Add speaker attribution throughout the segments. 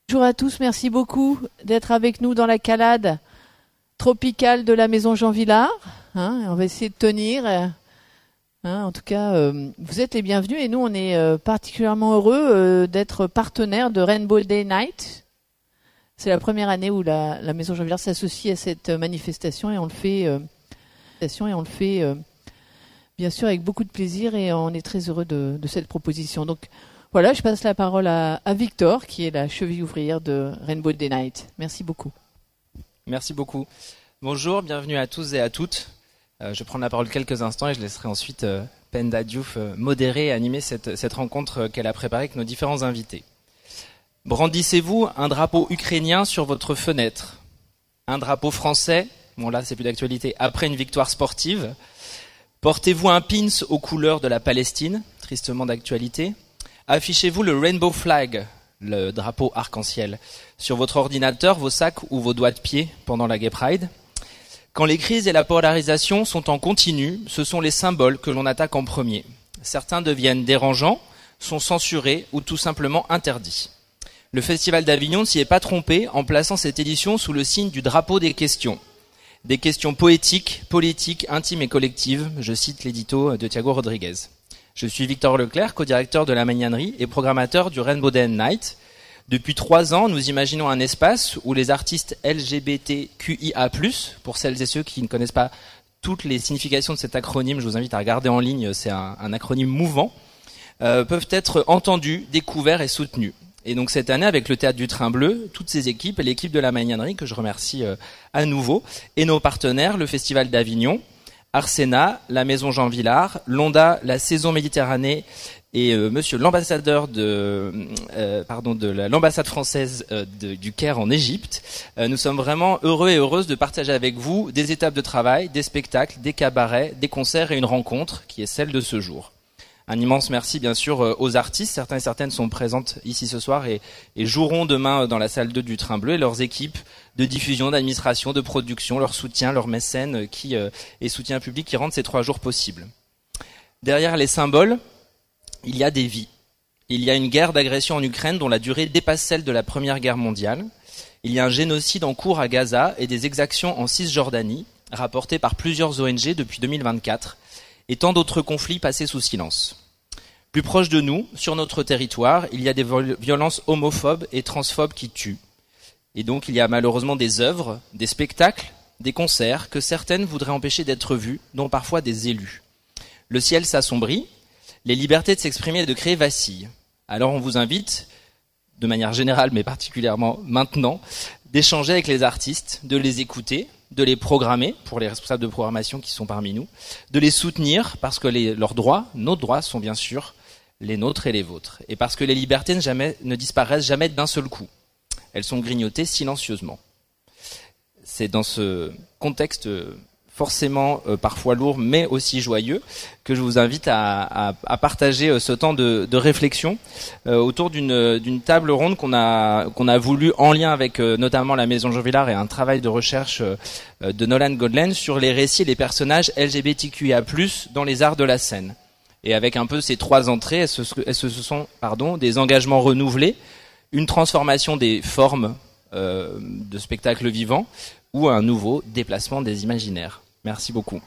Speaker 1: Bonjour à tous, merci beaucoup d'être avec nous dans la calade tropicale de la maison Jean Villard. On va essayer de tenir. En tout cas, vous êtes les bienvenus et nous, on est particulièrement heureux d'être partenaire de Rainbow Day Night. C'est la première année où la maison Jean Villard s'associe à cette manifestation et on le fait, bien sûr avec beaucoup de plaisir et on est très heureux de cette proposition. Donc voilà, je passe la parole à Victor, qui est la cheville ouvrière de Rainbow Day Night. Merci beaucoup.
Speaker 2: Merci beaucoup. Bonjour, bienvenue à tous et à toutes. Je vais prendre la parole quelques instants et je laisserai ensuite Penda Diouf modérer et animer cette rencontre qu'elle a préparée avec nos différents invités. Brandissez-vous un drapeau ukrainien sur votre fenêtre. Un drapeau français, bon là c'est plus d'actualité, après une victoire sportive. Portez-vous un pins aux couleurs de la Palestine, tristement d'actualité. Affichez-vous le Rainbow Flag, le drapeau arc-en-ciel, sur votre ordinateur, vos sacs ou vos doigts de pied pendant la Gay Pride. Quand les crises et la polarisation sont en continu, ce sont les symboles que l'on attaque en premier. Certains deviennent dérangeants, sont censurés ou tout simplement interdits. Le Festival d'Avignon ne s'y est pas trompé en plaçant cette édition sous le signe du drapeau des questions. Des questions poétiques, politiques, intimes et collectives, je cite l'édito de Thiago Rodriguez. Je suis Victor Leclerc, co-directeur de la Magnanerie et programmateur du Rainbow Day Night. Depuis 3 ans, nous imaginons un espace où les artistes LGBTQIA+, pour celles et ceux qui ne connaissent pas toutes les significations de cet acronyme, je vous invite à regarder en ligne, c'est un acronyme mouvant, peuvent être entendus, découverts et soutenus. Et donc cette année, avec le Théâtre du Train Bleu, toutes ces équipes et l'équipe de la Magnanerie, que je remercie à nouveau, et nos partenaires, le Festival d'Avignon, Arsena, la Maison Jean Villard, Londa, la Saison Méditerranée et monsieur l'ambassadeur de l'ambassade française du Caire en Égypte. Nous sommes vraiment heureux et heureuses de partager avec vous des étapes de travail, des spectacles, des cabarets, des concerts et une rencontre qui est celle de ce jour. Un immense merci bien sûr aux artistes, certains et certaines sont présentes ici ce soir et joueront demain dans la salle 2 du Train Bleu et leurs équipes de diffusion, d'administration, de production, leur soutien, leurs mécènes et soutien public qui rendent ces 3 jours possibles. Derrière les symboles, il y a des vies. Il y a une guerre d'agression en Ukraine dont la durée dépasse celle de la Première Guerre mondiale. Il y a un génocide en cours à Gaza et des exactions en Cisjordanie, rapportées par plusieurs ONG depuis 2024. Et tant d'autres conflits passés sous silence. Plus proche de nous, sur notre territoire, il y a des violences homophobes et transphobes qui tuent. Et donc il y a malheureusement des œuvres, des spectacles, des concerts que certaines voudraient empêcher d'être vues, dont parfois des élus. Le ciel s'assombrit, les libertés de s'exprimer et de créer vacillent. Alors on vous invite, de manière générale mais particulièrement maintenant, d'échanger avec les artistes, de les écouter, de les programmer, pour les responsables de programmation qui sont parmi nous, de les soutenir parce que leurs droits, nos droits sont bien sûr les nôtres et les vôtres. Et parce que les libertés ne disparaissent jamais d'un seul coup. Elles sont grignotées silencieusement. C'est dans ce contexte forcément parfois lourd mais aussi joyeux que je vous invite à partager ce temps de réflexion autour d'une table ronde qu'on a voulu en lien avec notamment la Maison Jean Villard et un travail de recherche de Nolan Godlen sur les récits et les personnages LGBTQIA+ dans les arts de la scène. Et avec un peu ces 3 entrées, ce sont des engagements renouvelés, une transformation des formes de spectacle vivant ou un nouveau déplacement des imaginaires. Merci beaucoup.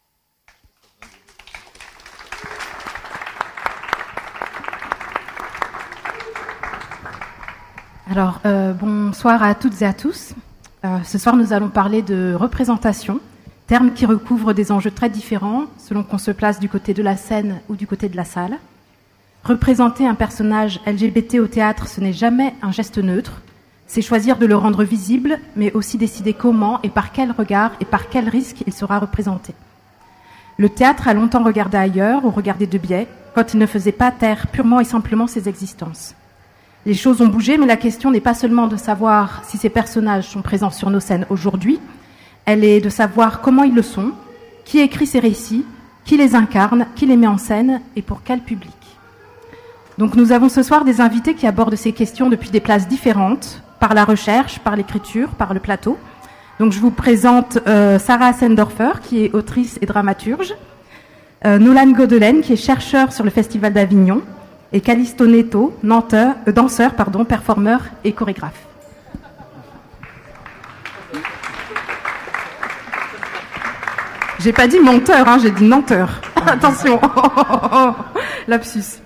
Speaker 3: Alors, bonsoir à toutes et à tous. Ce soir, nous allons parler de représentation, terme qui recouvre des enjeux très différents selon qu'on se place du côté de la scène ou du côté de la salle. Représenter un personnage LGBT au théâtre, ce n'est jamais un geste neutre. C'est choisir de le rendre visible, mais aussi décider comment et par quel regard et par quel risque il sera représenté. Le théâtre a longtemps regardé ailleurs ou regardé de biais, quand il ne faisait pas taire purement et simplement ses existences. Les choses ont bougé, mais la question n'est pas seulement de savoir si ces personnages sont présents sur nos scènes aujourd'hui, elle est de savoir comment ils le sont, qui écrit ces récits, qui les incarne, qui les met en scène et pour quel public. Donc nous avons ce soir des invités qui abordent ces questions depuis des places différentes, par la recherche, par l'écriture, par le plateau. Donc je vous présente Sarah Sendorfer, qui est autrice et dramaturge, Nolan Godlen, qui est chercheur sur le Festival d'Avignon, et Callisto Neto, danseur, performeur et chorégraphe. J'ai pas dit menteur, hein, j'ai dit nanteur. Attention, lapsus.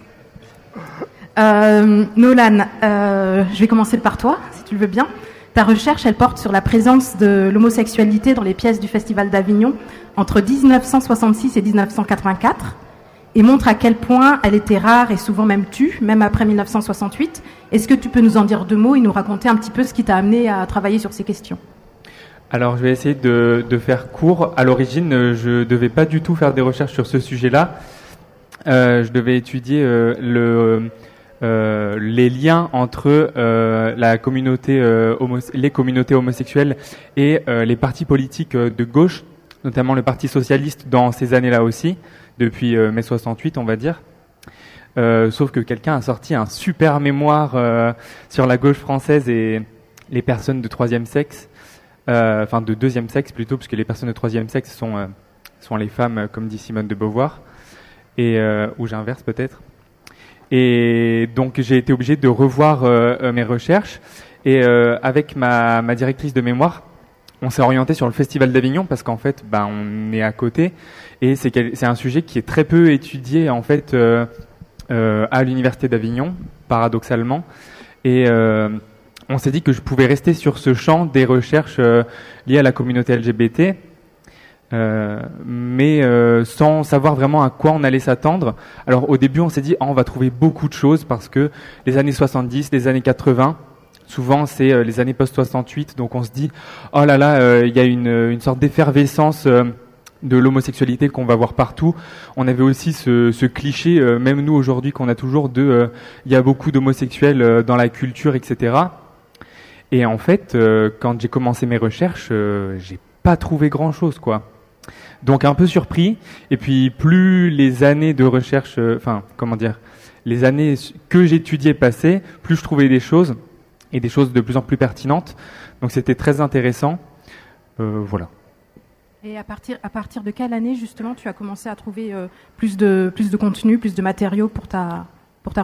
Speaker 3: Nolan, je vais commencer par toi, si tu le veux bien. Ta recherche, elle porte sur la présence de l'homosexualité dans les pièces du Festival d'Avignon entre 1966 et 1984 et montre à quel point elle était rare et souvent même tue, même après 1968. Est-ce que tu peux nous en dire 2 mots et nous raconter un petit peu ce qui t'a amené à travailler sur ces questions ?
Speaker 4: Alors, je vais essayer de faire court. À l'origine, je devais pas du tout faire des recherches sur ce sujet-là. Je devais étudier les liens entre la communauté les communautés homosexuelles et les partis politiques de gauche, notamment le Parti socialiste dans ces années-là aussi, depuis mai 68, on va dire. Sauf que quelqu'un a sorti un super mémoire sur la gauche française et les personnes de troisième sexe, enfin de deuxième sexe plutôt, puisque les personnes de troisième sexe sont les femmes, comme dit Simone de Beauvoir, et ou j'inverse peut-être. Et donc j'ai été obligé de revoir mes recherches et avec ma directrice de mémoire, on s'est orienté sur le Festival d'Avignon parce qu'en fait, on est à côté et c'est un sujet qui est très peu étudié en fait à l'université d'Avignon, paradoxalement. Et on s'est dit que je pouvais rester sur ce champ des recherches liées à la communauté LGBT. Mais sans savoir vraiment à quoi on allait s'attendre. Alors au début on s'est dit on va trouver beaucoup de choses parce que les années 70, les années 80, souvent c'est les années post-68, donc on se dit oh là là, il y a une sorte d'effervescence de l'homosexualité qu'on va voir partout. On avait aussi ce cliché, même nous aujourd'hui qu'on a toujours il y a beaucoup d'homosexuels dans la culture, etc. Et en fait, quand j'ai commencé mes recherches, j'ai pas trouvé grand-chose, quoi. Donc un peu surpris, et puis plus les années de recherche, les années que j'étudiais passaient, plus je trouvais des choses, et des choses de plus en plus pertinentes. Donc c'était très intéressant. Voilà.
Speaker 3: Et à partir de quelle année justement tu as commencé à trouver plus de contenu, plus de matériaux pour ta recherche ?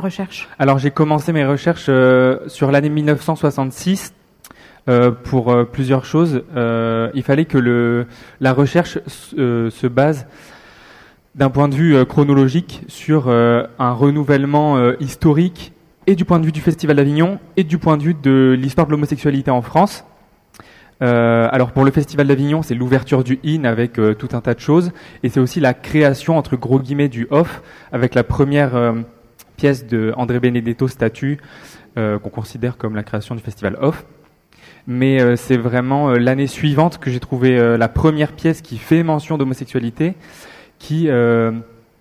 Speaker 3: Alors
Speaker 4: j'ai commencé mes recherches sur l'année 1966. Pour plusieurs choses, il fallait que la recherche se base d'un point de vue chronologique sur un renouvellement historique et du point de vue du Festival d'Avignon et du point de vue de l'histoire de l'homosexualité en France. Alors pour le Festival d'Avignon, c'est l'ouverture du IN avec tout un tas de choses et c'est aussi la création entre gros guillemets du OFF avec la première pièce de André Benedetto, Statue, qu'on considère comme la création du Festival OFF. Mais c'est vraiment l'année suivante que j'ai trouvé la première pièce qui fait mention d'homosexualité, qui a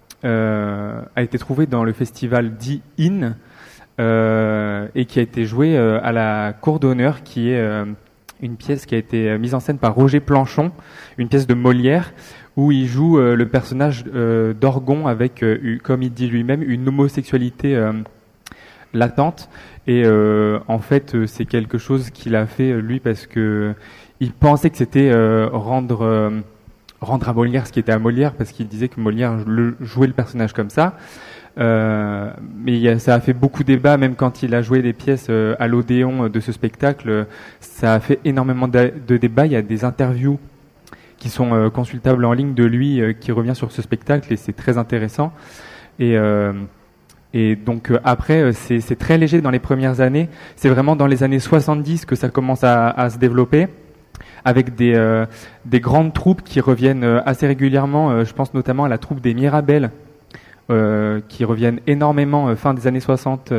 Speaker 4: été trouvée dans le festival dit IN et qui a été jouée à la Cour d'honneur, qui est une pièce qui a été mise en scène par Roger Planchon, une pièce de Molière, où il joue le personnage d'Orgon avec, comme il dit lui-même, une homosexualité latente. Et en fait, c'est quelque chose qu'il a fait lui parce que il pensait que c'était rendre à Molière ce qui était à Molière, parce qu'il disait que Molière jouait le personnage comme ça. Mais ça a fait beaucoup débat, même quand il a joué des pièces à l'Odéon de ce spectacle. Ça a fait énormément de débats. Il y a des interviews qui sont consultables en ligne de lui qui revient sur ce spectacle et c'est très intéressant. Et donc après, c'est très léger dans les premières années. C'est vraiment dans les années 70 que ça commence à se développer, avec des grandes troupes qui reviennent assez régulièrement. Je pense notamment à la troupe des Mirabel, qui reviennent énormément fin des années 60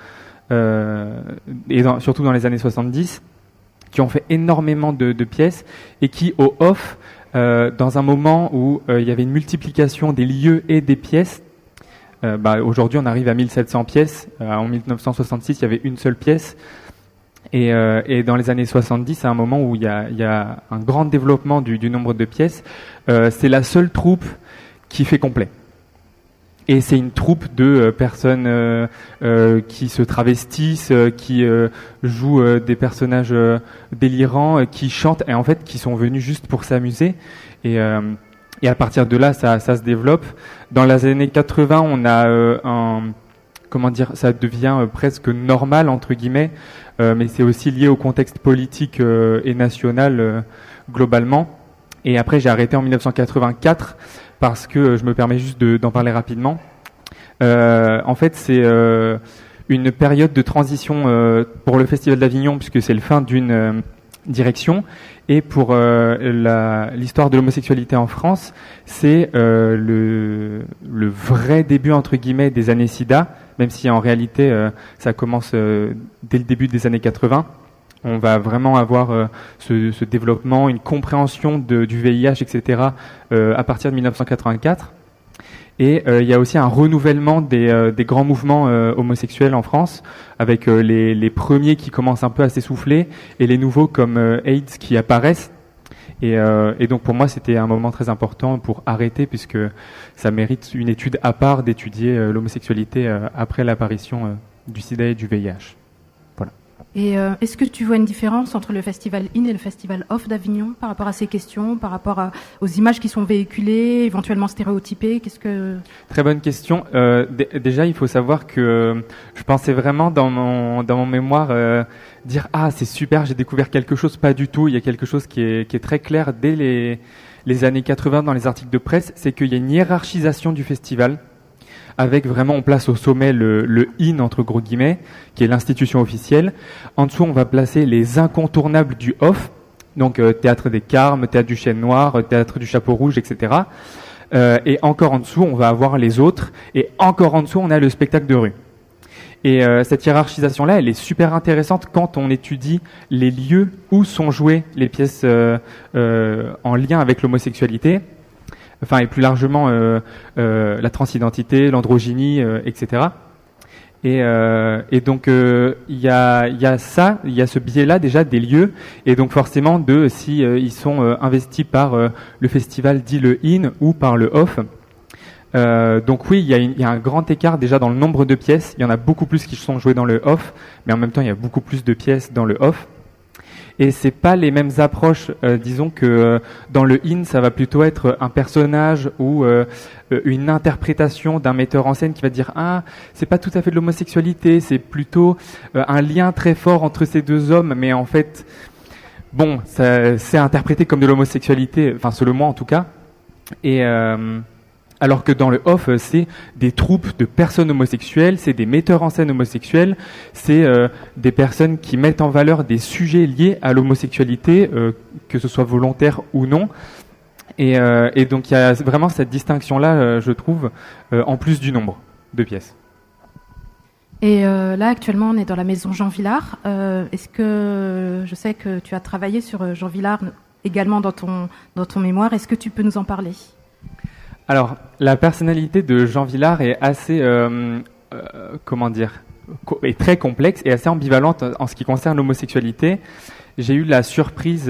Speaker 4: et surtout dans les années 70, qui ont fait énormément de pièces et qui, au off, dans un moment où il y avait une multiplication des lieux et des pièces, aujourd'hui on arrive à 1700 pièces. En 1966 il y avait une seule pièce et dans les années 70 c'est un moment où il y a un grand développement du nombre de pièces. C'est la seule troupe qui fait complet et c'est une troupe de personnes qui se travestissent, qui jouent des personnages délirants, qui chantent et en fait qui sont venus juste pour s'amuser et à partir de là, ça se développe. Dans les années 80, on a comment dire, ça devient presque normal entre guillemets, mais c'est aussi lié au contexte politique et national globalement. Et après, j'ai arrêté en 1984 parce que je me permets juste d'en parler rapidement. En fait, c'est une période de transition pour le Festival d'Avignon, puisque c'est le fin d'une direction, et pour l'histoire de l'homosexualité en France, c'est le vrai début entre guillemets des années SIDA, même si en réalité ça commence dès le début des années 80. On va vraiment avoir ce développement, une compréhension du VIH, etc. À partir de 1984. Et il y a aussi un renouvellement des grands mouvements homosexuels en France, avec les premiers qui commencent un peu à s'essouffler et les nouveaux comme AIDS qui apparaissent. Et donc pour moi, c'était un moment très important pour arrêter, puisque ça mérite une étude à part d'étudier l'homosexualité après l'apparition du SIDA et du VIH. Voilà.
Speaker 3: Et est-ce que tu vois une différence entre le Festival In et le Festival Off d'Avignon par rapport à ces questions, par rapport aux images qui sont véhiculées, éventuellement stéréotypées?
Speaker 4: Très bonne question. Déjà, il faut savoir que je pensais vraiment dans mon mémoire dire c'est super, j'ai découvert quelque chose. Pas du tout. Il y a quelque chose qui est très clair dès les années 80 dans les articles de presse, c'est qu'il y a une hiérarchisation du festival, avec vraiment, on place au sommet le IN, entre gros guillemets, qui est l'institution officielle. En dessous, on va placer les incontournables du OFF, donc Théâtre des Carmes, Théâtre du Chêne Noir, Théâtre du Chapeau Rouge, etc. Et encore en dessous, on va avoir les autres, et encore en dessous, on a le spectacle de rue. Et cette hiérarchisation-là, elle est super intéressante quand on étudie les lieux où sont jouées les pièces en lien avec l'homosexualité, enfin et plus largement la transidentité, l'androgynie, etc. Et donc il y a ce biais-là déjà des lieux, et donc forcément si ils sont investis par le festival dit le IN ou par le OFF. Donc oui, il y a un grand écart déjà dans le nombre de pièces. Il y en a beaucoup plus qui sont jouées dans le OFF, mais en même temps il y a beaucoup plus de pièces dans le OFF. Et c'est pas les mêmes approches. Disons que dans le IN, ça va plutôt être un personnage ou une interprétation d'un metteur en scène qui va dire c'est pas tout à fait de l'homosexualité, c'est plutôt un lien très fort entre ces deux hommes, mais en fait, bon, c'est interprété comme de l'homosexualité, enfin selon moi en tout cas. Et alors que dans le off, c'est des troupes de personnes homosexuelles, c'est des metteurs en scène homosexuels, c'est des personnes qui mettent en valeur des sujets liés à l'homosexualité, que ce soit volontaire ou non. Et donc il y a vraiment cette distinction-là, je trouve, en plus du nombre de pièces.
Speaker 3: Et là, actuellement, on est dans la maison Jean Vilar. Est-ce que je sais que tu as travaillé sur Jean Vilar également dans ton mémoire. Est-ce que tu peux nous en parler ?
Speaker 4: Alors, la personnalité de Jean Vilar est assez, est très complexe et assez ambivalente en ce qui concerne l'homosexualité. J'ai eu la surprise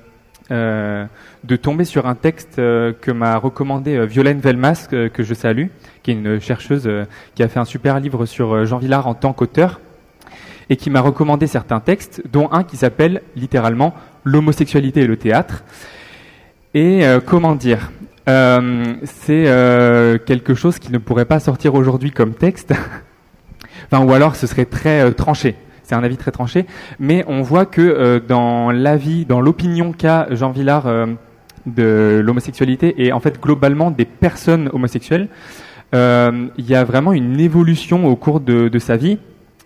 Speaker 4: de tomber sur un texte que m'a recommandé Violaine Velmas, que je salue, qui est une chercheuse qui a fait un super livre sur Jean Vilar en tant qu'auteur, et qui m'a recommandé certains textes, dont un qui s'appelle littéralement « L'homosexualité et le théâtre ». Et c'est quelque chose qui ne pourrait pas sortir aujourd'hui comme texte, enfin, ou alors ce serait très tranché. C'est un avis très tranché, mais on voit que dans l'avis, dans l'opinion qu'a Jean Vilar de l'homosexualité et en fait globalement des personnes homosexuelles, il y a vraiment une évolution au cours de sa vie.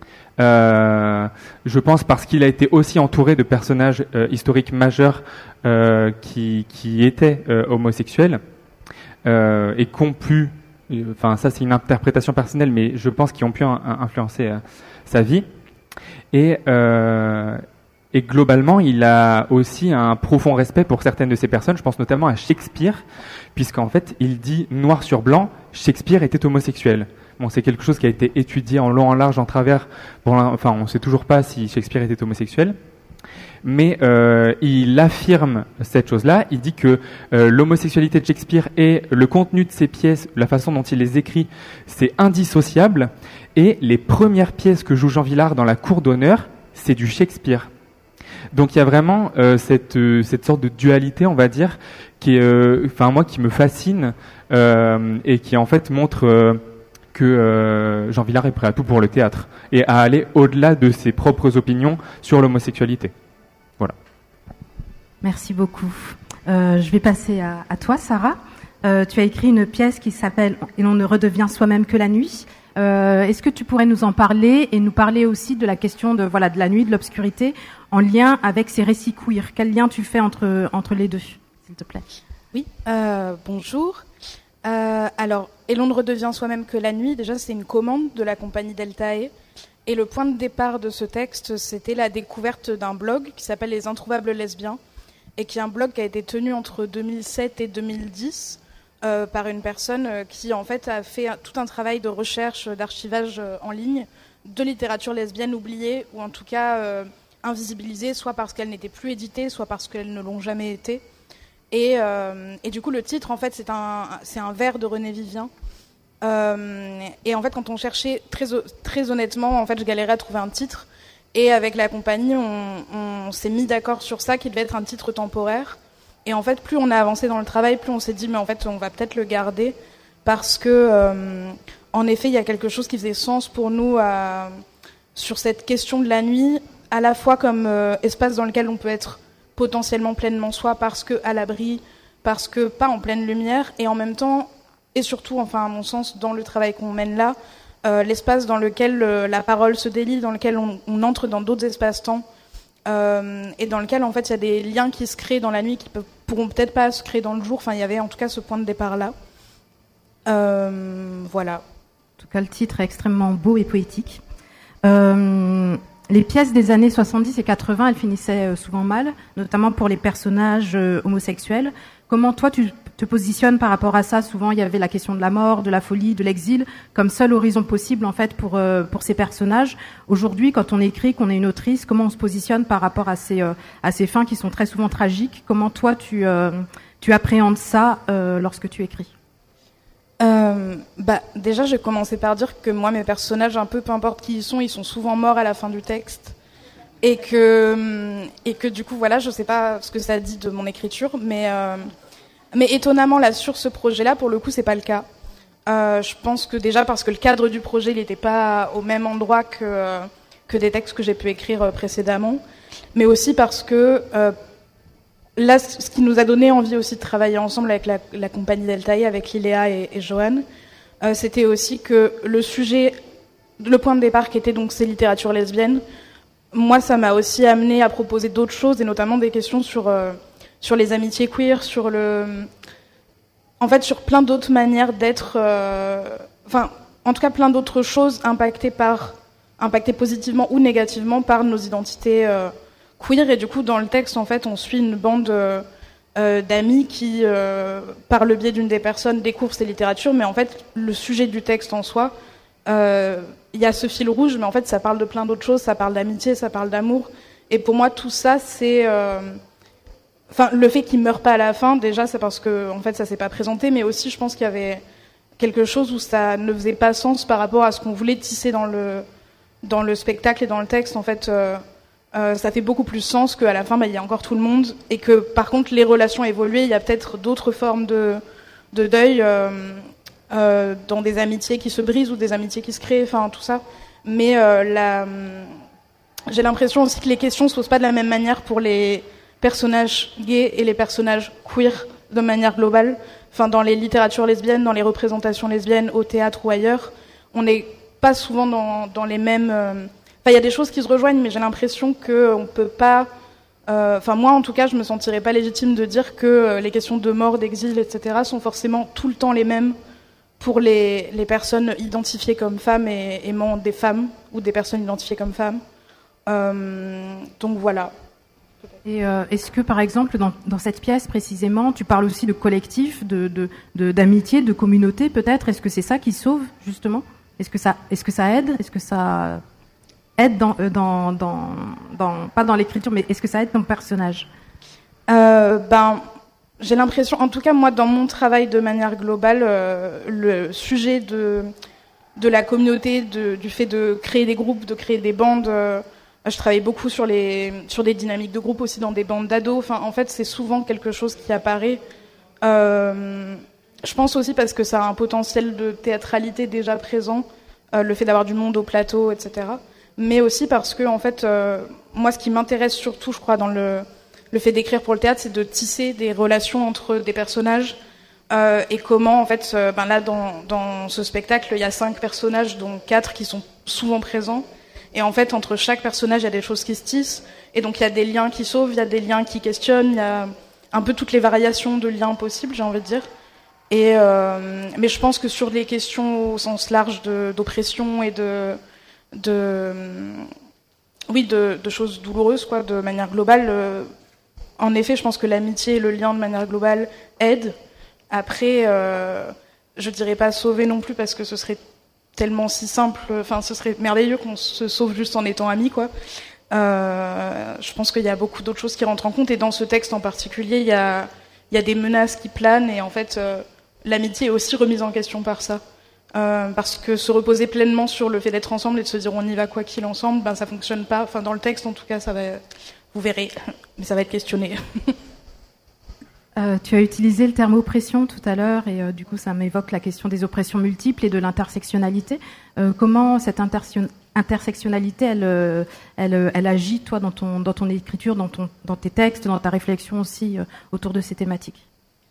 Speaker 4: Je pense parce qu'il a été aussi entouré de personnages historiques majeurs qui étaient homosexuels et qui ont pu, enfin ça c'est une interprétation personnelle, mais je pense qu'ils ont pu influencer sa vie. Et globalement, il a aussi un profond respect pour certaines de ces personnes. Je pense notamment à Shakespeare, puisqu'en fait, il dit noir sur blanc, Shakespeare était homosexuel. Bon, c'est quelque chose qui a été étudié en long, en large, en travers. Enfin, on ne sait toujours pas si Shakespeare était homosexuel. Mais il affirme cette chose-là. Il dit que l'homosexualité de Shakespeare et le contenu de ses pièces, la façon dont il les écrit, c'est indissociable. Et les premières pièces que joue Jean Vilar dans la cour d'honneur, c'est du Shakespeare. Donc il y a vraiment cette sorte de dualité, on va dire, qui est, moi, qui me fascine et qui en fait montre que Jean Vilar est prêt à tout pour le théâtre et à aller au-delà de ses propres opinions sur l'homosexualité. Voilà.
Speaker 3: Merci beaucoup. Je vais passer à toi, Sarah. Tu as écrit une pièce qui s'appelle « Et l'on ne redevient soi-même que la nuit ». Est-ce que tu pourrais nous en parler et nous parler aussi de la question de la nuit, de l'obscurité, en lien avec ces récits queer? Quel lien tu fais entre les deux, s'il te plaît?
Speaker 5: Oui, bonjour. Alors, Et l'on ne redevient soi-même que la nuit, déjà c'est une commande de la compagnie Deltae. Et le point de départ de ce texte, c'était la découverte d'un blog qui s'appelle Les Introuvables Lesbiens, et qui est un blog qui a été tenu entre 2007 et 2010 par une personne qui en fait a fait tout un travail de recherche, d'archivage en ligne de littérature lesbienne oubliée, ou en tout cas invisibilisée, soit parce qu'elles n'étaient plus éditées, soit parce qu'elles ne l'ont jamais été. Et du coup, le titre, en fait, c'est un vers de René Vivien. Et en fait, quand on cherchait, très honnêtement, en fait, je galérais à trouver un titre. Et avec la compagnie, on s'est mis d'accord sur ça, qui devait être un titre temporaire. Et en fait, plus on a avancé dans le travail, plus on s'est dit, mais en fait, on va peut-être le garder, parce que, en effet, il y a quelque chose qui faisait sens pour nous sur cette question de la nuit, à la fois comme espace dans lequel on peut être potentiellement pleinement soi, parce que à l'abri, parce que pas en pleine lumière, et en même temps, et surtout, enfin à mon sens, dans le travail qu'on mène là, l'espace dans lequel la parole se délie, dans lequel on entre dans d'autres espaces-temps, et dans lequel en fait il y a des liens qui se créent dans la nuit qui pourront peut-être pas se créer dans le jour. Enfin, il y avait en tout cas ce point de départ là. Voilà.
Speaker 3: En tout cas, le titre est extrêmement beau et poétique. Les pièces des années 70 et 80, elles finissaient souvent mal, notamment pour les personnages homosexuels. Comment toi tu te positionnes par rapport à ça? Souvent, il y avait la question de la mort, de la folie, de l'exil, comme seul horizon possible en fait pour ces personnages. Aujourd'hui, quand on écrit, qu'on est une autrice, comment on se positionne par rapport à ces fins qui sont très souvent tragiques? Comment toi tu appréhendes ça lorsque tu écris?
Speaker 5: Déjà, j'ai commencé par dire que moi, mes personnages, un peu peu importe qui ils sont souvent morts à la fin du texte. Et que du coup, voilà, je sais pas ce que ça dit de mon écriture, mais étonnamment, là, sur ce projet-là, pour le coup, c'est pas le cas. Je pense que déjà parce que le cadre du projet, il n'était pas au même endroit que des textes que j'ai pu écrire précédemment, mais aussi parce que là, ce qui nous a donné envie aussi de travailler ensemble avec la compagnie Deltae, avec Liléa et Joanne, c'était aussi que le point de départ qui était donc ces littératures lesbiennes, moi, ça m'a aussi amené à proposer d'autres choses, et notamment des questions sur les amitiés queer, sur plein d'autres manières d'être, en tout cas plein d'autres choses impactées positivement ou négativement par nos identités queer. Et du coup, dans le texte, en fait, on suit une bande d'amis qui, par le biais d'une des personnes, découvrent ces littératures, mais en fait, le sujet du texte en soi, il y a ce fil rouge, mais en fait, ça parle de plein d'autres choses, ça parle d'amitié, ça parle d'amour. Et pour moi, tout ça, c'est... le fait qu'il meure pas à la fin, déjà, c'est parce que, en fait, ça s'est pas présenté, mais aussi, je pense qu'il y avait quelque chose où ça ne faisait pas sens par rapport à ce qu'on voulait tisser dans le spectacle et dans le texte. En fait, ça fait beaucoup plus sens qu'à la fin, il y a encore tout le monde, et que, par contre, les relations évoluent, il y a peut-être d'autres formes de deuil, dans des amitiés qui se brisent ou des amitiés qui se créent, enfin tout ça. Mais j'ai l'impression aussi que les questions se posent pas de la même manière pour les personnages gays et les personnages queer de manière globale. Enfin, dans les littératures lesbiennes, dans les représentations lesbiennes, au théâtre ou ailleurs, on n'est pas souvent dans les mêmes... il y a des choses qui se rejoignent, mais j'ai l'impression qu'on peut pas... moi, en tout cas, je me sentirais pas légitime de dire que les questions de mort, d'exil, etc. sont forcément tout le temps les mêmes pour les personnes identifiées comme femmes et aimant des femmes, ou des personnes identifiées comme femmes. Donc voilà.
Speaker 3: Et est-ce que, par exemple, dans cette pièce précisément, tu parles aussi de collectif, d'amitié, de communauté peut-être? Est-ce que c'est ça qui sauve, justement? Est-ce que ça aide? Est-ce que ça aide pas dans l'écriture, mais est-ce que ça aide dans le personnage?
Speaker 5: J'ai l'impression, en tout cas moi dans mon travail de manière globale, le sujet de la communauté, du fait de créer des groupes, de créer des bandes, je travaille beaucoup sur des dynamiques de groupe aussi dans des bandes d'ados. En fait, c'est souvent quelque chose qui apparaît je pense aussi parce que ça a un potentiel de théâtralité déjà présent, le fait d'avoir du monde au plateau, etc. Mais aussi parce que, en fait, moi, ce qui m'intéresse surtout, je crois, dans le fait d'écrire pour le théâtre, c'est de tisser des relations entre des personnages et comment, en fait, là, dans ce spectacle, il y a 5 personnages, dont 4 qui sont souvent présents. Et en fait, entre chaque personnage, il y a des choses qui se tissent. Et donc, il y a des liens qui sauvent, il y a des liens qui questionnent, il y a un peu toutes les variations de liens possibles, j'ai envie de dire. Et mais je pense que sur les questions au sens large d'oppression et de choses douloureuses, quoi, de manière globale, en effet, je pense que l'amitié et le lien de manière globale aident. Après, je dirais pas sauver non plus parce que ce serait tellement si simple, enfin ce serait merveilleux qu'on se sauve juste en étant amis, quoi. Je pense qu'il y a beaucoup d'autres choses qui rentrent en compte, et dans ce texte en particulier, il y a des menaces qui planent, et en fait, l'amitié est aussi remise en question par ça. Parce que se reposer pleinement sur le fait d'être ensemble et de se dire on y va quoi qu'il ensemble, ça fonctionne pas. Enfin, dans le texte, en tout cas, ça va, vous verrez, mais ça va être questionné.
Speaker 3: Tu as utilisé le terme oppression tout à l'heure, et du coup ça m'évoque la question des oppressions multiples et de l'intersectionnalité. Comment cette intersectionnalité elle agit, toi, dans ton écriture, dans tes textes, dans ta réflexion aussi autour de ces thématiques?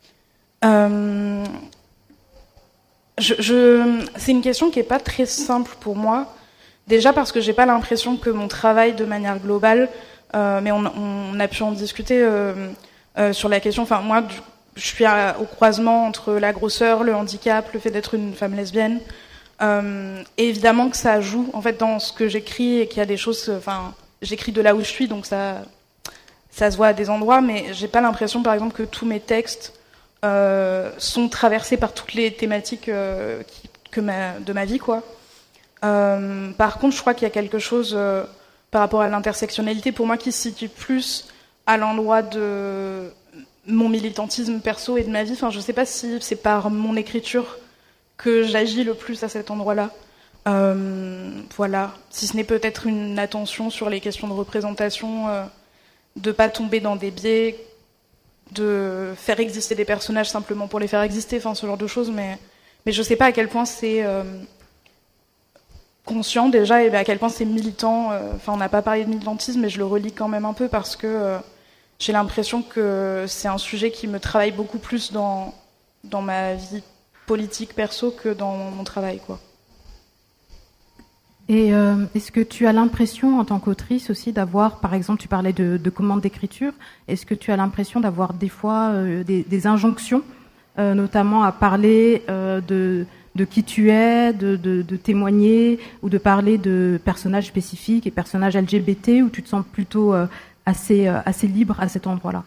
Speaker 5: C'est une question qui est pas très simple pour moi. Déjà parce que j'ai pas l'impression que mon travail de manière globale, mais on a pu en discuter sur la question. Enfin, moi, je suis au croisement entre la grosseur, le handicap, le fait d'être une femme lesbienne. Et évidemment que ça joue en fait dans ce que j'écris, et qu'il y a des choses. Enfin, j'écris de là où je suis, donc ça se voit à des endroits, mais j'ai pas l'impression, par exemple, que tous mes textes sont traversés par toutes les thématiques de ma vie, quoi. Par contre, je crois qu'il y a quelque chose par rapport à l'intersectionnalité, pour moi, qui se situe plus à l'endroit de mon militantisme perso et de ma vie. Enfin, je sais pas si c'est par mon écriture que j'agis le plus à cet endroit-là. Voilà. Si ce n'est peut-être une attention sur les questions de représentation, de pas tomber dans des biais, de faire exister des personnages simplement pour les faire exister, enfin ce genre de choses, mais je sais pas à quel point c'est conscient déjà, et à quel point c'est militant. Enfin, on n'a pas parlé de militantisme, mais je le relis quand même un peu parce que j'ai l'impression que c'est un sujet qui me travaille beaucoup plus dans ma vie politique perso que dans mon travail, quoi.
Speaker 3: Et est-ce que tu as l'impression, en tant qu'autrice aussi, d'avoir, par exemple, tu parlais de commandes d'écriture, est-ce que tu as l'impression d'avoir des fois des injonctions, notamment à parler de qui tu es, de témoigner, ou de parler de personnages spécifiques et personnages LGBT, où tu te sens plutôt assez libre à cet endroit-là?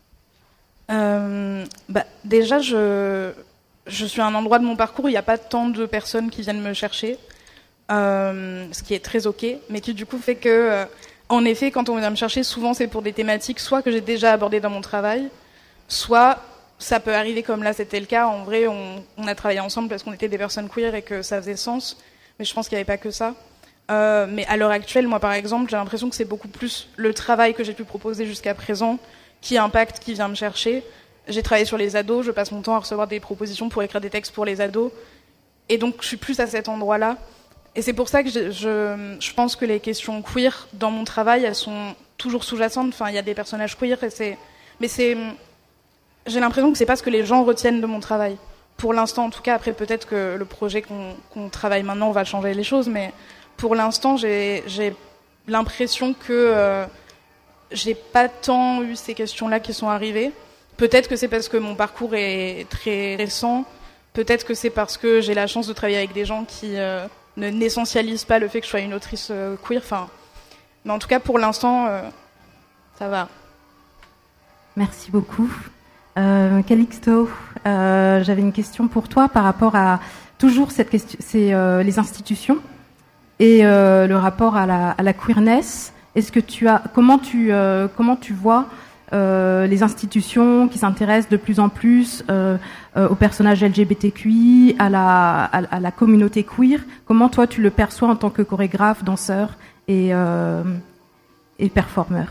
Speaker 5: Déjà, je suis à un endroit de mon parcours où il n'y a pas tant de personnes qui viennent me chercher. Ce qui est très ok, mais qui du coup fait que, en effet, quand on vient me chercher, souvent c'est pour des thématiques soit que j'ai déjà abordées dans mon travail, soit ça peut arriver, comme là c'était le cas, en vrai on a travaillé ensemble parce qu'on était des personnes queer et que ça faisait sens, mais je pense qu'il n'y avait pas que ça. Mais à l'heure actuelle, moi par exemple, j'ai l'impression que c'est beaucoup plus le travail que j'ai pu proposer jusqu'à présent qui impacte, qui vient me chercher. J'ai travaillé sur les ados, je passe mon temps à recevoir des propositions pour écrire des textes pour les ados, et donc je suis plus à cet endroit-là. Et c'est pour ça que je pense que les questions queer dans mon travail, elles sont toujours sous-jacentes. Enfin, il y a des personnages queer, mais j'ai l'impression que c'est pas ce que les gens retiennent de mon travail. Pour l'instant, en tout cas. Après, peut-être que le projet qu'on travaille maintenant va changer les choses, mais pour l'instant, j'ai l'impression que j'ai pas tant eu ces questions-là qui sont arrivées. Peut-être que c'est parce que mon parcours est très récent. Peut-être que c'est parce que j'ai la chance de travailler avec des gens qui n'essentialise pas le fait que je sois une autrice queer. Enfin, mais en tout cas, pour l'instant, ça va.
Speaker 3: Merci beaucoup. Calixto, j'avais une question pour toi par rapport à toujours cette question, c'est les institutions et le rapport à la queerness. Est-ce que comment tu vois les institutions qui s'intéressent de plus en plus aux personnages LGBTQI, à la communauté queer? Comment toi tu le perçois en tant que chorégraphe, danseur et performeur?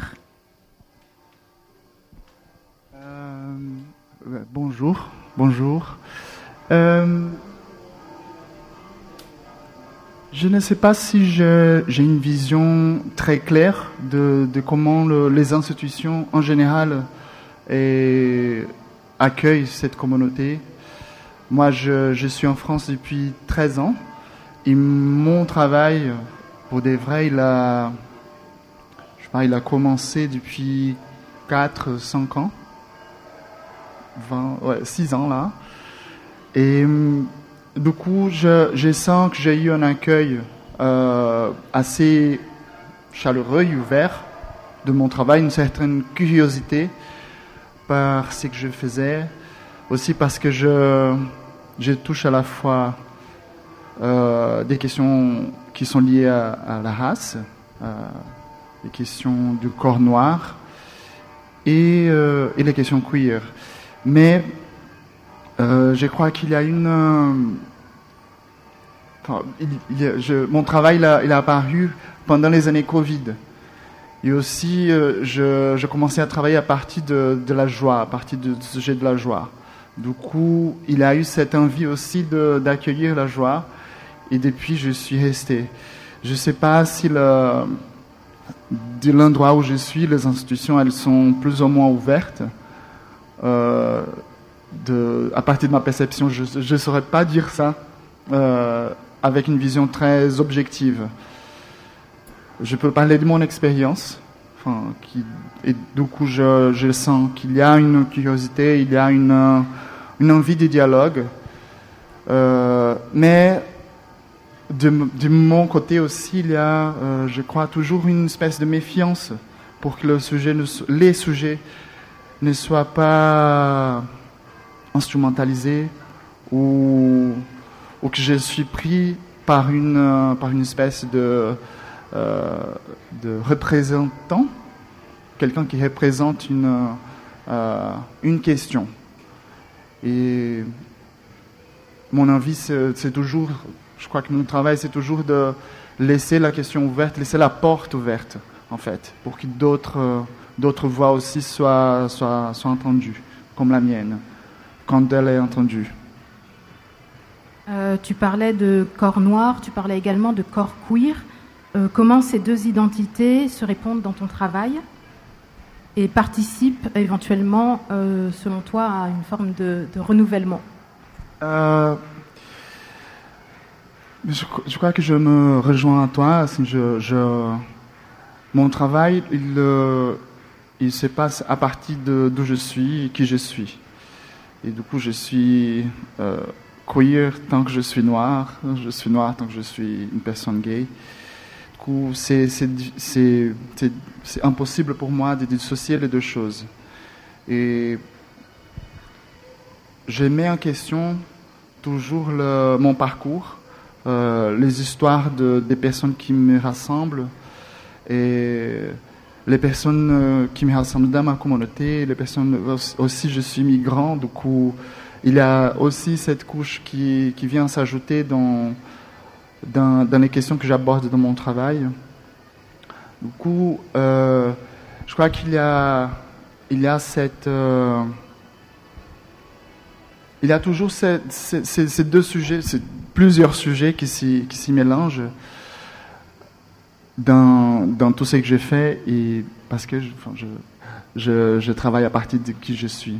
Speaker 6: Bonjour. Je ne sais pas si j'ai une vision très claire de comment les institutions en général accueillent cette communauté. Moi, je suis en France depuis 13 ans et mon travail, pour des vrais, il a commencé depuis 4-5 ans, 6 ans là. Et du coup, je sens que j'ai eu un accueil assez chaleureux et ouvert de mon travail, une certaine curiosité par ce que je faisais, aussi parce que je touche à la fois des questions qui sont liées à la race, les questions du corps noir et les questions queer. Mais je crois qu'il y a mon travail il a apparu pendant les années Covid. Et aussi, je commençais à travailler à partir de la joie, à partir du sujet de la joie. Du coup, il a eu cette envie aussi d'accueillir la joie. Et depuis, je suis resté. Je ne sais pas si de l'endroit où je suis, les institutions, elles sont plus ou moins ouvertes. À partir de ma perception, je ne saurais pas dire ça avec une vision très objective. Je peux parler de mon expérience, et du coup je sens qu'il y a une curiosité, il y a une envie de dialogue, mais de mon côté aussi, il y a, je crois, toujours une espèce de méfiance pour que les sujets ne soient pas instrumentalisés ou que je suis pris par une espèce de représentant, quelqu'un qui représente une question. Et mon envie, c'est toujours, je crois que mon travail, c'est toujours de laisser la question ouverte, laisser la porte ouverte, en fait, pour que d'autres voix aussi soient entendues, comme la mienne, quand elle est entendue.
Speaker 3: Tu parlais de corps noir, tu parlais également de corps queer. Comment ces deux identités se répondent dans ton travail et participent éventuellement, selon toi, à une forme de renouvellement? Je
Speaker 6: crois que je me rejoins à toi. Mon travail, il se passe à partir d'où je suis et qui je suis. Et du coup, je suis queer tant que je suis noir tant que je suis une personne gay. C'est impossible pour moi de dissocier les deux choses. Et je mets en question toujours mon parcours, les histoires des personnes qui me rassemblent et les personnes qui me rassemblent dans ma communauté, les personnes aussi, je suis migrant, du coup il y a aussi cette couche qui vient s'ajouter dans les questions que j'aborde dans mon travail. Du coup, je crois qu'il y a toujours ces deux sujets, plusieurs sujets qui s'y mélangent dans tout ce que j'ai fait, et parce que je travaille à partir de qui je suis.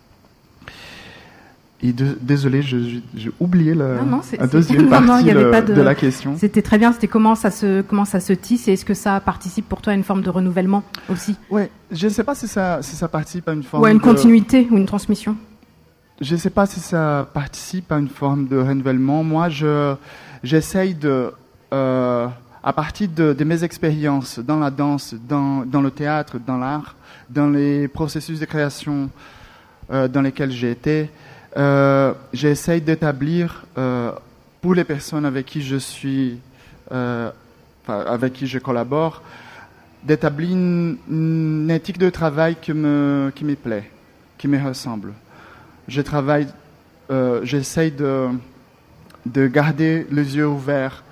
Speaker 6: Et désolé, j'ai oublié la deuxième partie de la question.
Speaker 3: C'était très bien. C'était comment ça se tisse, et est-ce que ça participe pour toi à une forme de renouvellement aussi?
Speaker 6: Ouais, je ne sais pas si ça participe à une forme.
Speaker 3: Ou à une continuité ou une transmission.
Speaker 6: Je ne sais pas si ça participe à une forme de renouvellement. Moi, j'essaye à partir de mes expériences dans la danse, dans le théâtre, dans l'art, dans les processus de création dans lesquels j'ai été. J'essaye d'établir pour les personnes avec qui je suis, avec qui je collabore, d'établir une éthique de travail qui me plaît, qui me ressemble. J'essaye de garder les yeux ouverts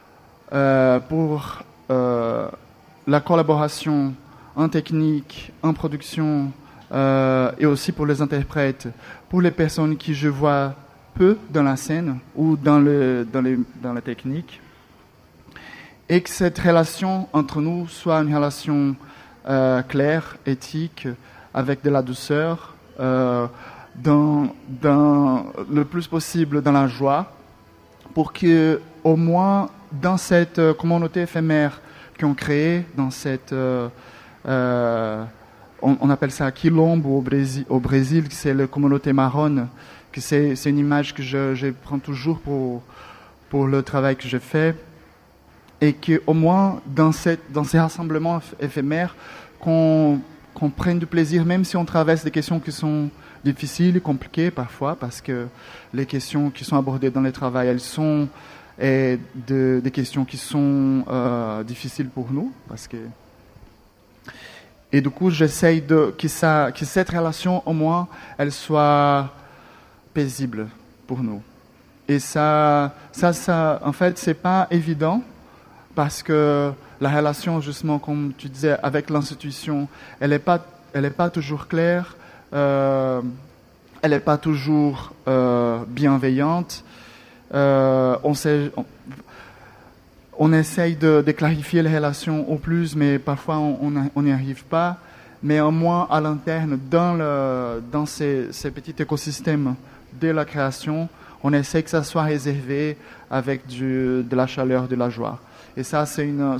Speaker 6: pour la collaboration en technique, en production, et aussi pour les interprètes, pour les personnes qui je vois peu dans la scène ou dans la technique, et que cette relation entre nous soit une relation claire, éthique, avec de la douceur, dans le plus possible dans la joie, pour que au moins dans cette communauté éphémère qu'on crée, dans cette on appelle ça quilombo au Brésil, c'est la communauté marronne, que c'est une image que je prends toujours pour le travail que je fais, et qu'au moins dans ces rassemblements éphémères, qu'on prenne du plaisir, même si on traverse des questions qui sont difficiles et compliquées parfois, parce que les questions qui sont abordées dans le travail, elles sont des questions qui sont difficiles pour nous, parce que... Et du coup, j'essaye que cette relation, au moins, elle soit paisible pour nous. Et ça, en fait, c'est pas évident, parce que la relation, justement, comme tu disais, avec l'institution, elle n'est pas toujours claire, elle n'est pas toujours bienveillante. On essaye de clarifier les relations au plus, mais parfois on n'y arrive pas. Mais au moins à l'interne, dans ces petits écosystèmes de la création, on essaie que ça soit réservé avec de la chaleur, de la joie. Et ça, c'est une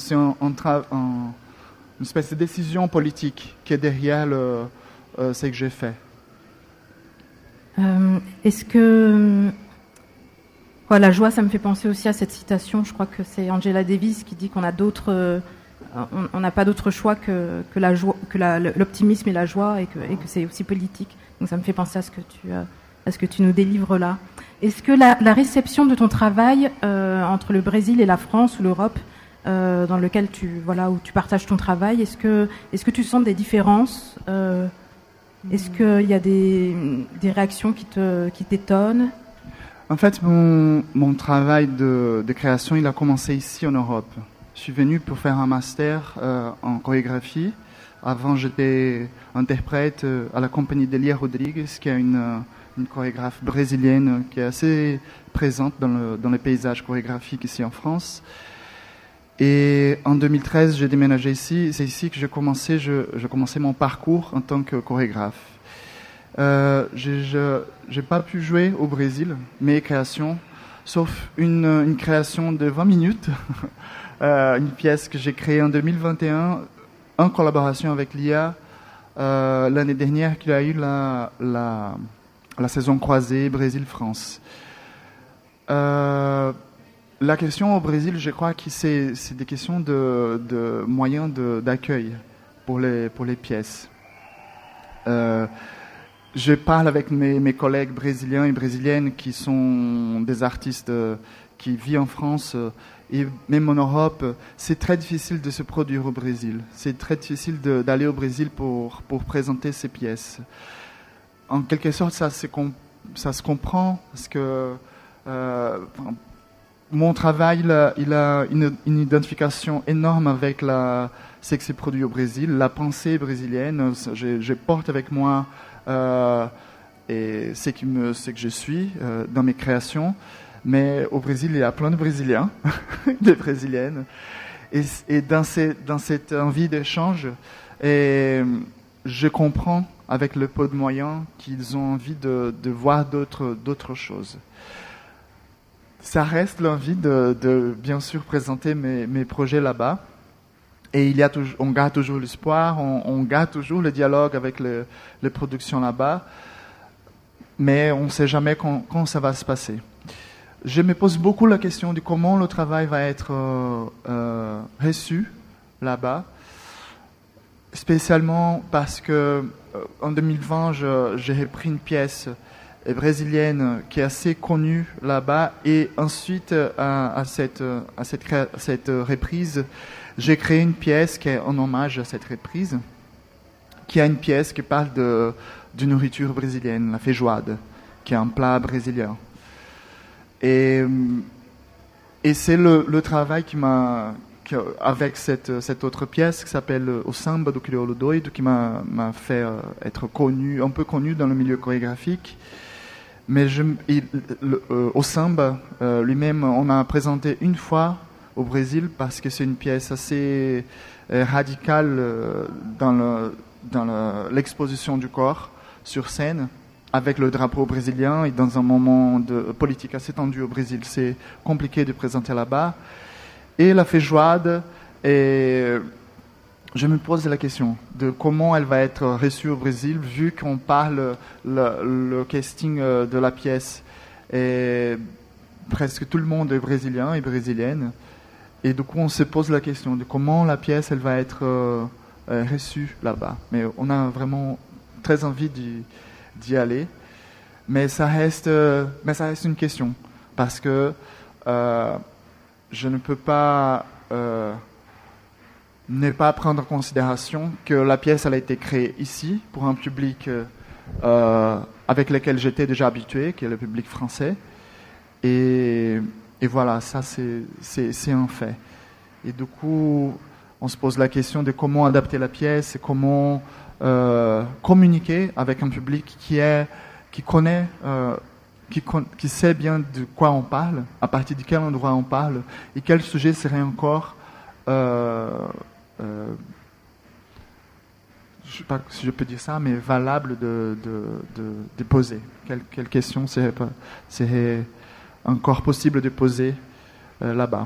Speaker 6: espèce de décision politique qui est derrière ce que j'ai fait.
Speaker 3: Est-ce que... la joie, ça me fait penser aussi à cette citation, je crois que c'est Angela Davis qui dit qu'on a on n'a pas d'autre choix que la joie, que l'optimisme et la joie, et que c'est aussi politique. Donc ça me fait penser à ce que tu nous délivres là. Est-ce que la réception de ton travail entre le Brésil et la France ou l'Europe, dans lequel où tu partages ton travail, est-ce que tu sens des différences Est-ce qu'il y a des réactions qui t'étonnent?
Speaker 6: En fait, mon travail de création, il a commencé ici en Europe. Je suis venu pour faire un master en chorégraphie. Avant, j'étais interprète à la compagnie d'Elia Rodrigues, qui est une chorégraphe brésilienne qui est assez présente dans les paysages chorégraphiques ici en France. Et en 2013, j'ai déménagé ici. C'est ici que j'ai commencé mon parcours en tant que chorégraphe. J'ai pas pu jouer au Brésil mes créations, sauf une création de 20 minutes, une pièce que j'ai créée en 2021 en collaboration avec l'IA l'année dernière, qui a eu la saison croisée Brésil-France. La question au Brésil, je crois que c'est des questions de moyens d'accueil pour les pièces. Je parle avec mes collègues brésiliens et brésiliennes qui sont des artistes qui vivent en France et même en Europe. C'est très difficile de se produire au Brésil. C'est très difficile d'aller au Brésil pour présenter ces pièces. En quelque sorte, ça se comprend parce que mon travail, il a une identification énorme avec ce qui s'est produit au Brésil, la pensée brésilienne. Je porte avec moi et c'est que je suis dans mes créations, mais au Brésil il y a plein de Brésiliens, de Brésiliennes, et dans cette envie d'échange, et je comprends avec le peu de moyens qu'ils ont envie de voir d'autres choses. Ça reste l'envie de bien sûr présenter mes projets là-bas. Et on garde toujours l'espoir, on garde toujours le dialogue avec les productions là-bas, mais on ne sait jamais quand ça va se passer. Je me pose beaucoup la question de comment le travail va être reçu là-bas, spécialement parce que en 2020, j'ai repris une pièce brésilienne qui est assez connue là-bas, et ensuite à cette reprise, j'ai créé une pièce qui est en hommage à cette reprise, qui est une pièce qui parle de nourriture brésilienne, la feijoada, qui est un plat brésilien. Et c'est le travail avec cette autre pièce qui s'appelle O Samba do Crioulo Doido, qui m'a fait être un peu connu dans le milieu chorégraphique. Mais au samba lui-même, on a présenté une fois au Brésil parce que c'est une pièce assez radicale dans l'exposition du corps sur scène avec le drapeau brésilien et dans un moment de politique assez tendu au Brésil. C'est compliqué de présenter là-bas. Et la feijoada, je me pose la question de comment elle va être reçue au Brésil vu qu'on parle le casting de la pièce. Et presque tout le monde est brésilien et brésilienne. Et du coup, on se pose la question de comment la pièce elle va être reçue là-bas. Mais on a vraiment très envie d'y aller. Mais ça reste une question. Parce que je ne peux pas ne pas prendre en considération que la pièce elle a été créée ici pour un public avec lequel j'étais déjà habitué, qui est le public français. Et voilà, ça c'est un fait. Et du coup, on se pose la question de comment adapter la pièce et comment communiquer avec un public qui connaît, qui sait bien de quoi on parle, à partir de quel endroit on parle, et quel sujet serait encore, je ne sais pas si je peux dire ça, mais valable de poser. Quelle question serait encore possible de poser là-bas.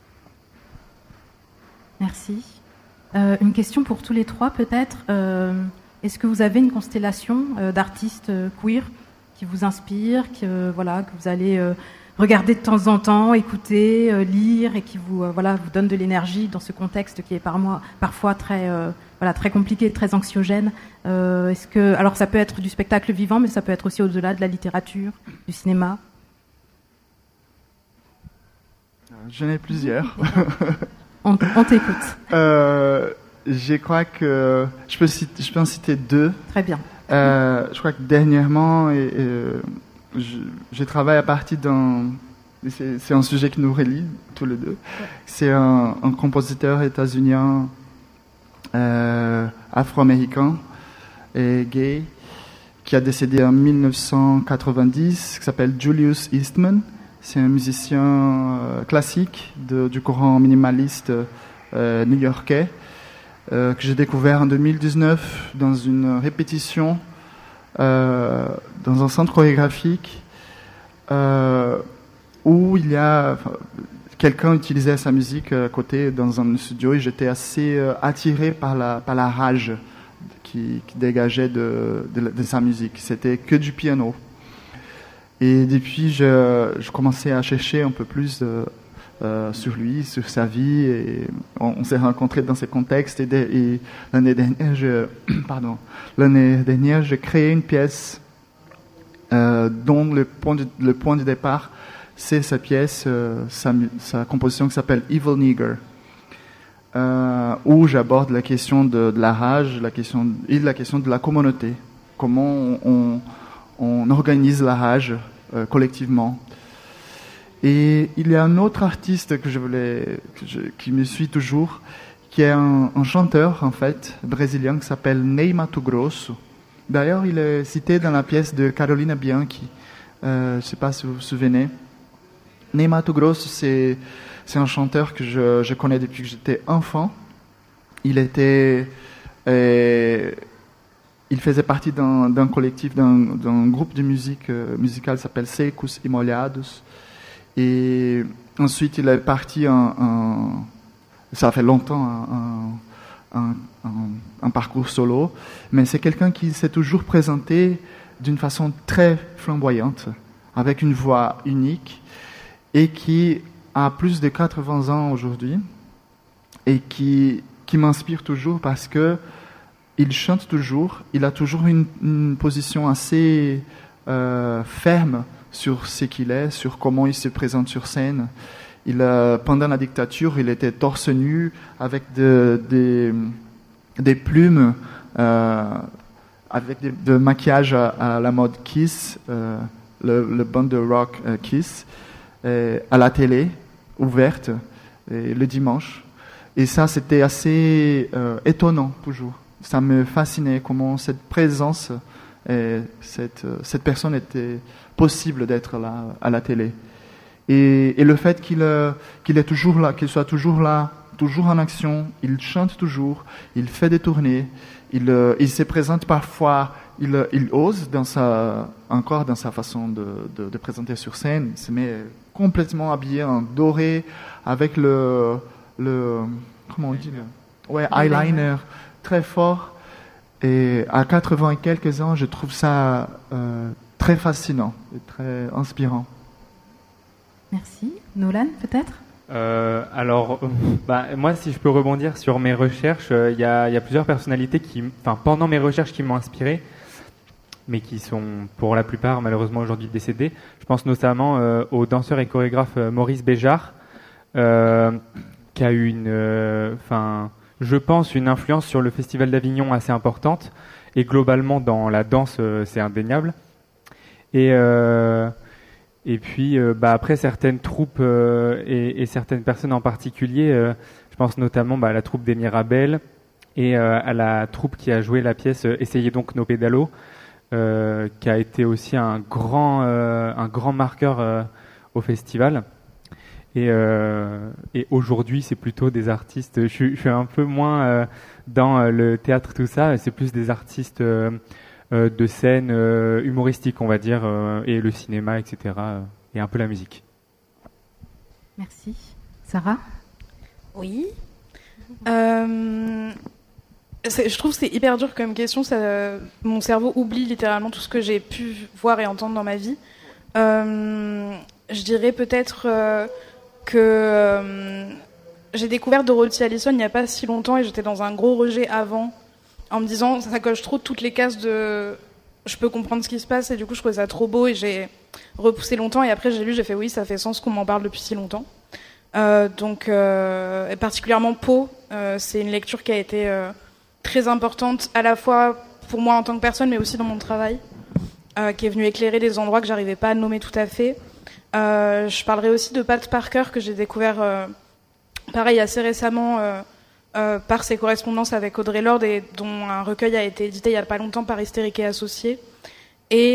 Speaker 3: Merci. Une question pour tous les trois, peut-être. Est-ce que vous avez une constellation d'artistes queer qui vous inspire, que vous allez regarder de temps en temps, écouter, lire et qui vous donne de l'énergie dans ce contexte qui est parfois très compliqué, très anxiogène. Alors ça peut être du spectacle vivant, mais ça peut être aussi au-delà de la littérature, du cinéma.
Speaker 6: J'en ai plusieurs.
Speaker 3: On t'écoute.
Speaker 6: Je crois que je peux en citer deux.
Speaker 3: Très bien.
Speaker 6: Je crois que dernièrement, je travaille à partir d'un... C'est un sujet qui nous relie tous les deux. C'est un compositeur états-unien afro-américain et gay qui a décédé en 1990, qui s'appelle Julius Eastman. C'est un musicien classique du courant minimaliste new-yorkais que j'ai découvert en 2019 dans une répétition dans un centre chorégraphique où quelqu'un utilisait sa musique à côté dans un studio et j'étais assez attiré par la rage qui dégageait de sa musique. C'était que du piano. Et depuis, je commençais à chercher un peu plus sur lui, sur sa vie. Et on s'est rencontrés dans ces contextes. Et l'année dernière, j'ai créé une pièce dont le point de départ, c'est sa pièce, sa composition qui s'appelle Evil Nigger, où j'aborde la question de la rage, la question de la communauté. Comment on organise la rage collectivement. Et il y a un autre artiste qui me suit toujours, qui est un chanteur en fait brésilien qui s'appelle Ney Matogrosso. D'ailleurs, il est cité dans la pièce de Carolina Bianchi. Je ne sais pas si vous vous souvenez. Ney Matogrosso, c'est un chanteur que je connais depuis que j'étais enfant. Il faisait partie d'un collectif, d'un groupe de musique musicale qui s'appelle Secos e Molhados. Et ensuite, il est parti ça fait longtemps, un parcours solo. Mais c'est quelqu'un qui s'est toujours présenté d'une façon très flamboyante, avec une voix unique, et qui a plus de 80 ans aujourd'hui, et qui m'inspire toujours parce que il chante toujours, il a toujours une position assez ferme sur ce qu'il est, sur comment il se présente sur scène. Pendant la dictature, il était torse nu avec des plumes, avec de maquillage à la mode Kiss, le band de rock Kiss, à la télé, ouverte, le dimanche. Et ça, c'était assez étonnant toujours. Ça me fascinait comment cette présence Et cette personne était possible d'être là à la télé. Et le fait qu'il est toujours là, qu'il soit toujours là, toujours en action, il chante toujours, il fait des tournées, il se présente parfois, il ose encore dans sa façon de présenter sur scène, il se met complètement habillé en doré avec le comment on dit eyeliner très fort. Et à 80 et quelques ans, je trouve ça très fascinant et très inspirant.
Speaker 3: Merci. Nolan, peut-être?
Speaker 4: Alors, moi, si je peux rebondir sur mes recherches, il y a plusieurs personnalités pendant mes recherches qui m'ont inspiré, mais qui sont pour la plupart malheureusement aujourd'hui décédés. Je pense notamment au danseur et chorégraphe Maurice Béjart, qui a eu je pense une influence sur le Festival d'Avignon assez importante, et globalement dans la danse, c'est indéniable. Et puis après certaines troupes et certaines personnes en particulier, je pense notamment à la troupe des Mirabelles et à la troupe qui a joué la pièce Essayez donc nos pédalos, qui a été aussi un grand marqueur au festival. Et aujourd'hui, c'est plutôt des artistes. Je suis un peu moins dans le théâtre, tout ça. C'est plus des artistes de scène humoristique, on va dire, et le cinéma, etc. Et un peu la musique.
Speaker 3: Merci. Sarah?
Speaker 5: Oui. Je trouve que c'est hyper dur comme question. Mon cerveau oublie littéralement tout ce que j'ai pu voir et entendre dans ma vie. Je dirais peut-être que j'ai découvert Dorothy Allison il n'y a pas si longtemps et j'étais dans un gros rejet avant, en me disant ça coche trop toutes les cases de je peux comprendre ce qui se passe, et du coup je trouvais ça trop beau et j'ai repoussé longtemps, et après j'ai lu, j'ai fait oui, ça fait sens qu'on m'en parle depuis si longtemps. Et particulièrement Poe, c'est une lecture qui a été très importante à la fois pour moi en tant que personne mais aussi dans mon travail, qui est venue éclairer des endroits que j'arrivais pas à nommer tout à fait. Je parlerai aussi de Pat Parker, que j'ai découvert pareil assez récemment par ses correspondances avec Audre Lorde, et dont un recueil a été édité il y a pas longtemps par Hystérique et Associés. Et